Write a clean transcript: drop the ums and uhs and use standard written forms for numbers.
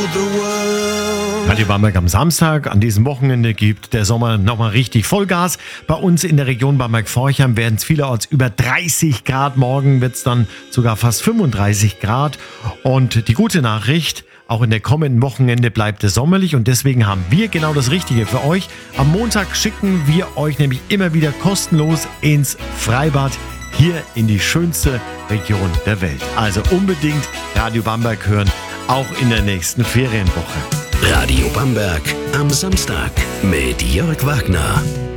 Radio Bamberg am Samstag. An diesem Wochenende gibt der Sommer nochmal richtig Vollgas. Bei uns in der Region Bamberg-Forchheim werden es vielerorts über 30 Grad. Morgen wird es dann sogar fast 35 Grad. Und die gute Nachricht, auch in der kommenden Wochenende bleibt es sommerlich und deswegen haben wir genau das Richtige für euch. Am Montag schicken wir euch nämlich immer wieder kostenlos ins Freibad hier in die schönste Region der Welt. Also unbedingt Radio Bamberg hören, auch in der nächsten Ferienwoche. Radio Bamberg am Samstag mit Jörg Wagner.